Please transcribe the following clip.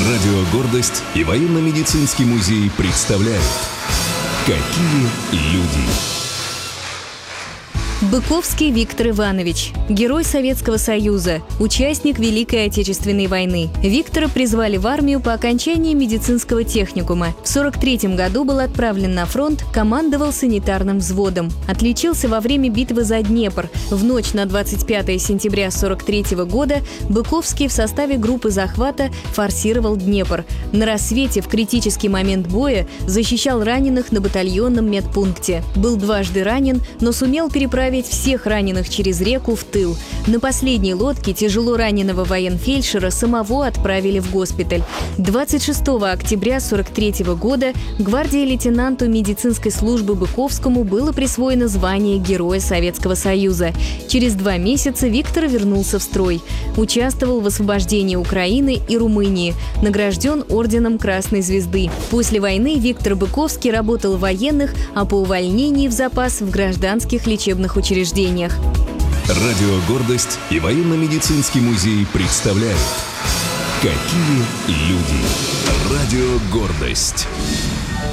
Радио «Гордость» и военно-медицинский музей представляют «Какие люди». Быковский Виктор Иванович, герой Советского Союза, участник Великой Отечественной войны. Виктора призвали в армию по окончании медицинского техникума. В 1943 году был отправлен на фронт, командовал санитарным взводом. Отличился во время битвы за Днепр. В ночь на 25 сентября 1943 года Быковский в составе группы захвата форсировал Днепр. На рассвете в критический момент боя защищал раненых на батальонном медпункте. Был дважды ранен, но сумел переправить всех раненых через реку в тыл. На последней лодке тяжело раненого военфельдшера самого отправили в госпиталь. 26 октября 1943 года гвардии-лейтенанту медицинской службы Быковскому было присвоено звание Героя Советского Союза. Через 2 месяца Виктор вернулся в строй. Участвовал в освобождении Украины и Румынии. Награжден орденом Красной Звезды. После войны Виктор Быковский работал в военных, а по увольнении в запас в гражданских лечебных учреждениях. Радио «Гордость» и военно-медицинский музей представляют «Какие люди». Радио «Гордость».